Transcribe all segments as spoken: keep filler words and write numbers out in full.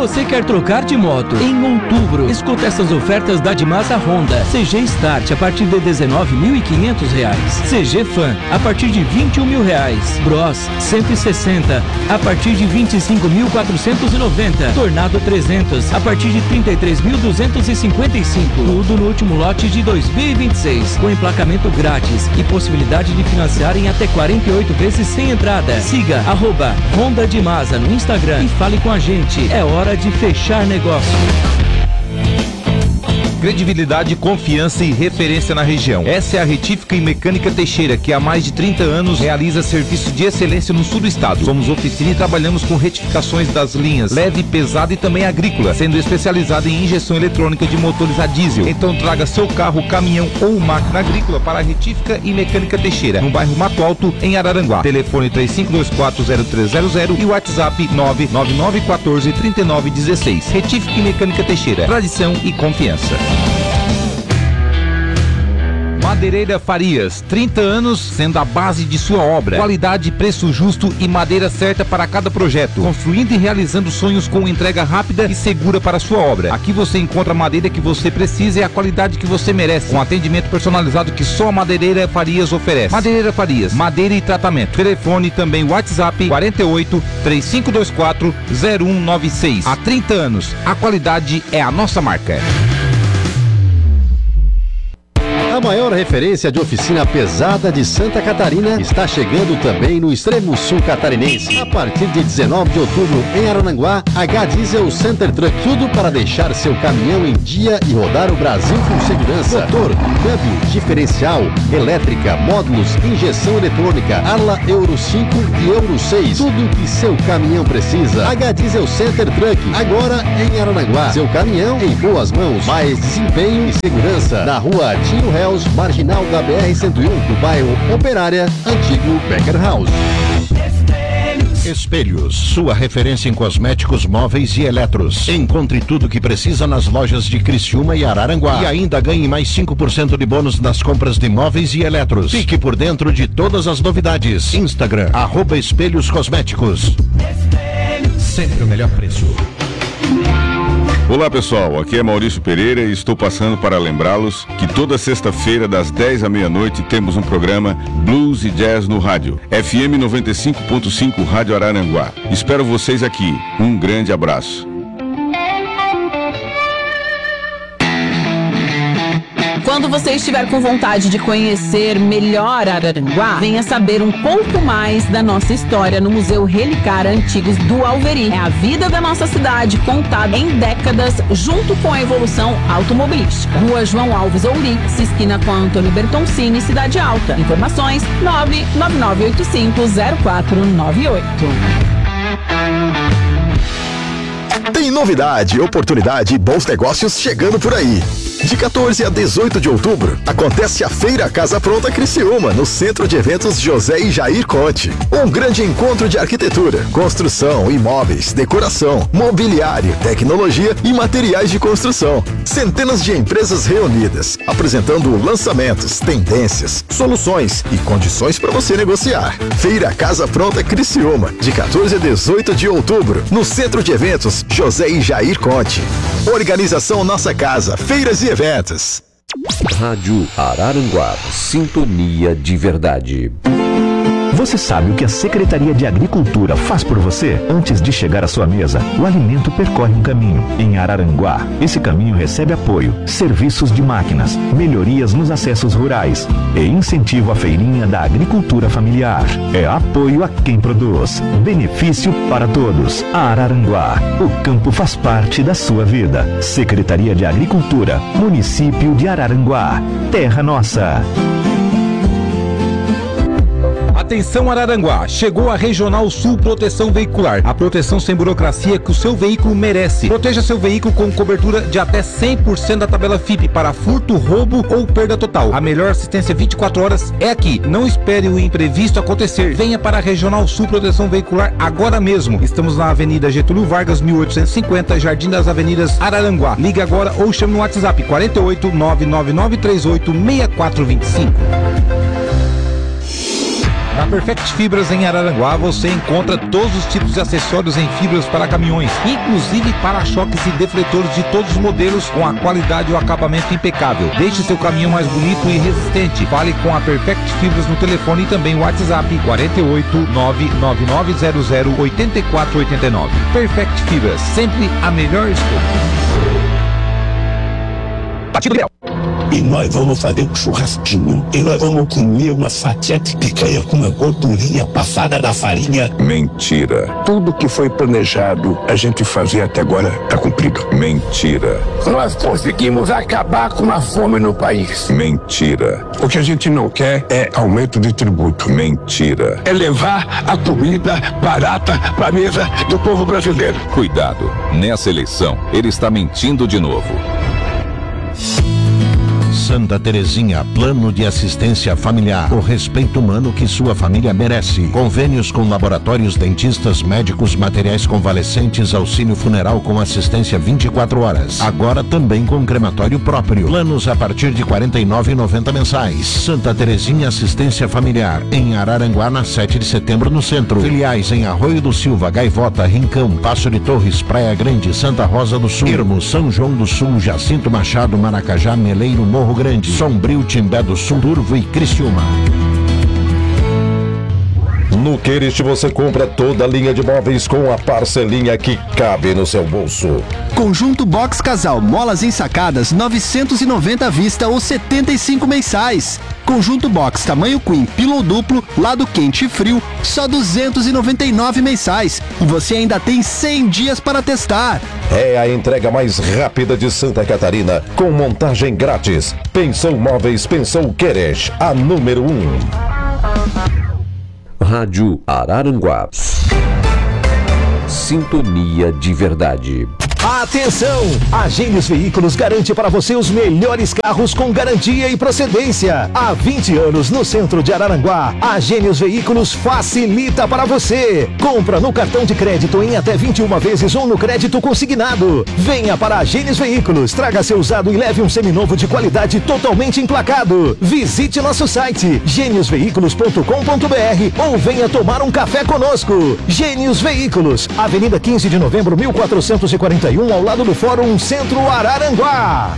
você quer trocar de moto em outubro, escuta essas ofertas da Dimasa Honda. C G Start a partir de dezenove mil e quinhentos reais. C G Fan a partir de vinte e um mil reais. Bros cento e sessenta a partir de vinte e cinco mil quatrocentos e noventa. Tornado trezentos a partir de trinta e três mil duzentos e cinquenta e cinco. Tudo no último lote de dois mil e vinte e seis, com emplacamento grátis e possibilidade de financiar em até quarenta e oito vezes sem entrada. Siga arroba Honda Dimasa no Instagram e fale com a gente. É hora de fechar negócio. Credibilidade, confiança e referência na região. Essa é a Retífica e Mecânica Teixeira, que há mais de trinta anos realiza serviço de excelência no sul do estado. Somos oficina e trabalhamos com retificações das linhas leve, pesada e também agrícola, sendo especializada em injeção eletrônica de motores a diesel. Então traga seu carro, caminhão ou máquina agrícola para a Retífica e Mecânica Teixeira, no bairro Mato Alto, em Araranguá. Telefone três cinco dois quatro zero três zero zero e WhatsApp nove nove nove um quatro três nove um seis. Retífica e Mecânica Teixeira, tradição e confiança. Madeireira Farias, trinta anos sendo a base de sua obra. Qualidade, preço justo e madeira certa para cada projeto. Construindo e realizando sonhos com entrega rápida e segura para sua obra. Aqui você encontra a madeira que você precisa e a qualidade que você merece. Com atendimento personalizado que só a Madeireira Farias oferece. Madeireira Farias, madeira e tratamento. Telefone também WhatsApp quarenta e oito, três cinco dois quatro, zero um nove seis. Há trinta anos, a qualidade é a nossa marca. A maior referência de oficina pesada de Santa Catarina está chegando também no extremo sul catarinense. A partir de dezenove de outubro, em Araranguá, H Diesel Center Truck. Tudo para deixar seu caminhão em dia e rodar o Brasil com segurança. Motor, câmbio, diferencial, elétrica, módulos, injeção eletrônica, ala Euro cinco e Euro seis. Tudo que seu caminhão precisa. H Diesel Center Truck, agora em Araranguá. Seu caminhão em boas mãos. Mais desempenho e segurança. Na rua Tinho Réus, marginal da B R cento e um, do bairro Operária, antigo Becker House. Espelhos, sua referência em cosméticos, móveis e eletros. Encontre tudo o que precisa nas lojas de Criciúma e Araranguá. E ainda ganhe mais cinco por cento de bônus nas compras de móveis e eletros. Fique por dentro de todas as novidades. Instagram, arroba Espelhos Cosméticos. Sempre o melhor preço. Olá pessoal, aqui é Maurício Pereira e estou passando para lembrá-los que toda sexta-feira das dez à meia-noite temos um programa Blues e Jazz no rádio, F M noventa e cinco ponto cinco Rádio Araranguá. Espero vocês aqui. Um grande abraço. Quando você estiver com vontade de conhecer melhor Araranguá, venha saber um pouco mais da nossa história no Museu Relicária Antigos do Alveri. É a vida da nossa cidade contada em décadas junto com a evolução automobilística. Rua João Alves Ourix, esquina com Antônio Bertoncini, Cidade Alta. Informações nove nove nove oito cinco zero quatro nove oito. Tem novidade, oportunidade e bons negócios chegando por aí. De quatorze a dezoito de outubro, acontece a Feira Casa Pronta Criciúma, no Centro de Eventos José e Jair Conte. Um grande encontro de arquitetura, construção, imóveis, decoração, mobiliário, tecnologia e materiais de construção. Centenas de empresas reunidas, apresentando lançamentos, tendências, soluções e condições para você negociar. Feira Casa Pronta Criciúma, de quatorze a dezoito de outubro, no Centro de Eventos José e Jair Conte. Organização Nossa Casa, Feiras e Eventos. Rádio Araranguá, sintonia de verdade. Você sabe o que a Secretaria de Agricultura faz por você? Antes de chegar à sua mesa, o alimento percorre um caminho. Em Araranguá, esse caminho recebe apoio, serviços de máquinas, melhorias nos acessos rurais e incentivo à feirinha da agricultura familiar. É apoio a quem produz. Benefício para todos. Araranguá, o campo faz parte da sua vida. Secretaria de Agricultura, Município de Araranguá. Terra Nossa. Atenção Araranguá, chegou a Regional Sul Proteção Veicular, a proteção sem burocracia que o seu veículo merece. Proteja seu veículo com cobertura de até cem por cento da tabela F I P para furto, roubo ou perda total. A melhor assistência vinte e quatro horas é aqui. Não espere o imprevisto acontecer. Venha para a Regional Sul Proteção Veicular agora mesmo. Estamos na Avenida Getúlio Vargas, mil oitocentos e cinquenta, Jardim das Avenidas, Araranguá. Ligue agora ou chame no WhatsApp quarenta e oito, nove nove nove três oito, seis quatro dois cinco. Na Perfect Fibras em Araranguá você encontra todos os tipos de acessórios em fibras para caminhões, inclusive para-choques e defletores de todos os modelos com a qualidade e o acabamento impecável. Deixe seu caminhão mais bonito e resistente. Fale com a Perfect Fibras no telefone e também o WhatsApp quarenta e oito, nove nove nove zero zero, oito quatro oito nove. Perfect Fibras, sempre a melhor escolha. Batido Mel. E nós vamos fazer um churrasquinho. E nós vamos comer uma fatia de picanha com uma gordurinha passada da farinha. Mentira. Tudo que foi planejado a gente fazer até agora tá cumprido. Mentira. Nós conseguimos acabar com a fome no país. Mentira. O que a gente não quer é aumento de tributo. Mentira. É levar a comida barata pra mesa do povo brasileiro. Cuidado. Nessa eleição, ele está mentindo de novo. Santa Terezinha, plano de assistência familiar. O respeito humano que sua família merece. Convênios com laboratórios, dentistas, médicos, materiais convalescentes, auxílio funeral com assistência vinte e quatro horas. Agora também com crematório próprio. Planos a partir de quarenta e nove reais e noventa centavos mensais. Santa Terezinha Assistência Familiar. Em Araranguá, na sete de setembro, no centro. Filiais em Arroio do Silva, Gaivota, Rincão, Passo de Torres, Praia Grande, Santa Rosa do Sul, Irmo, São João do Sul, Jacinto Machado, Maracajá, Meleiro, Morro Grande, Sombrio, Timbé do Sul, Turvo e Criciúma. No Querist você compra toda a linha de móveis com a parcelinha que cabe no seu bolso. Conjunto Box Casal, molas ensacadas, novecentos e noventa à vista ou setenta e cinco mensais. Conjunto Box tamanho Queen, pillow duplo, lado quente e frio, só duzentos e noventa e nove mensais. E você ainda tem cem dias para testar. É a entrega mais rápida de Santa Catarina, com montagem grátis. Pensou Móveis, pensou Querist, a número um. Rádio Araranguá. Sintonia de verdade. Atenção! A Gênios Veículos garante para você os melhores carros com garantia e procedência. Há vinte anos no centro de Araranguá, a Gênios Veículos facilita para você. Compra no cartão de crédito em até vinte e uma vezes ou no crédito consignado. Venha para a Gênios Veículos, traga seu usado e leve um seminovo de qualidade totalmente emplacado. Visite nosso site gênios veículos ponto com ponto br ou venha tomar um café conosco. Gênios Veículos, Avenida quinze de novembro, mil quatrocentos e quarenta e um, ao lado do Fórum Centro Araranguá.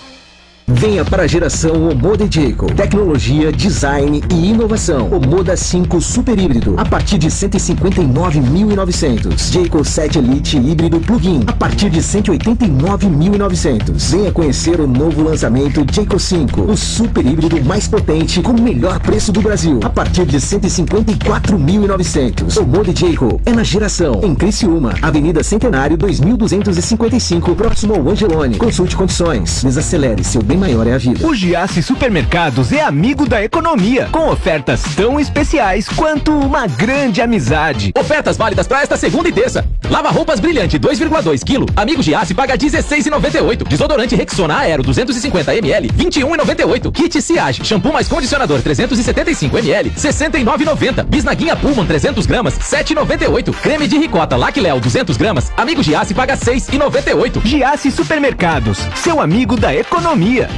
Venha para a geração Omoda Jayco. Tecnologia, design e inovação. Omoda cinco Super Híbrido a partir de cento e cinquenta e nove mil e novecentos. Jayco sete Elite Híbrido Plug-in a partir de cento e oitenta e nove mil e novecentos. Venha conhecer o novo lançamento Jayco cinco, o super híbrido mais potente com o melhor preço do Brasil a partir de cento e cinquenta e quatro mil e novecentos. Omoda Jayco é na geração, em Criciúma, Avenida Centenário dois mil duzentos e cinquenta e cinco, próximo ao Angelone. Consulte condições. Desacelere seu bem maior é a vida. O Giasse Supermercados é amigo da economia, com ofertas tão especiais quanto uma grande amizade. Ofertas válidas para esta segunda e terça. Lava roupas brilhante dois vírgula dois quilos. Amigo Giasse paga dezesseis reais e noventa e oito centavos. Desodorante Rexona Aero duzentos e cinquenta mililitros, vinte e um reais e noventa e oito centavos. Kit Ciage, shampoo mais condicionador trezentos e setenta e cinco mililitros, sessenta e nove reais e noventa centavos. Bisnaguinha Pullman trezentos gramas, sete reais e noventa e oito centavos. Creme de ricota Lac Léo duzentos gramas. Amigo Giasse paga seis reais e noventa e oito centavos. Giasse Supermercados, seu amigo da economia.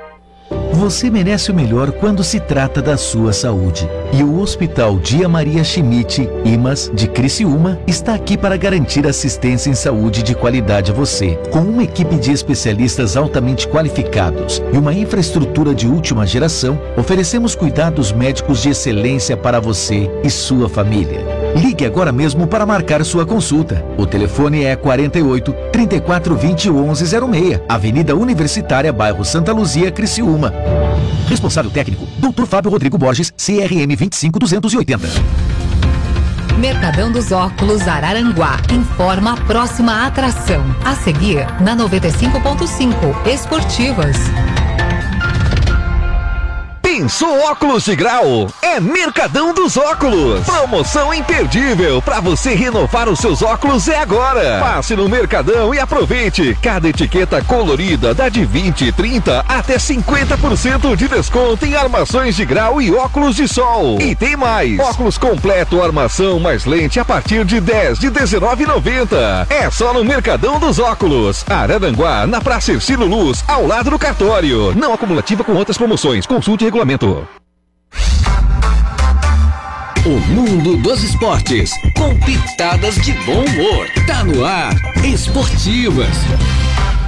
Você merece o melhor quando se trata da sua saúde. E o Hospital Dia Maria Schmidt, I M A S, de Criciúma, está aqui para garantir assistência em saúde de qualidade a você. Com uma equipe de especialistas altamente qualificados e uma infraestrutura de última geração, oferecemos cuidados médicos de excelência para você e sua família. Ligue agora mesmo para marcar sua consulta. O telefone é quarenta e oito, trinta e quatro, vinte, onze zero seis, Avenida Universitária, bairro Santa Luzia, Criciúma. Responsável técnico, doutor Fábio Rodrigo Borges, C R M vinte e cinco duzentos e oitenta. Mercadão dos Óculos Araranguá informa a próxima atração. A seguir, na noventa e cinco ponto cinco, Esportivas. Pensou óculos de grau? É Mercadão dos Óculos. Promoção imperdível. Para você renovar os seus óculos é agora. Passe no Mercadão e aproveite. Cada etiqueta colorida dá de vinte, trinta até cinquenta por cento de desconto em armações de grau e óculos de sol. E tem mais. Óculos completo, armação mais lente a partir de dez de dezenove reais e noventa centavos. É só no Mercadão dos Óculos. Araranguá, na Praça Ercílio Luz, ao lado do cartório. Não acumulativa com outras promoções. Consulte regulamento. O mundo dos esportes, com pitadas de bom humor. Tá no ar, Esportivas.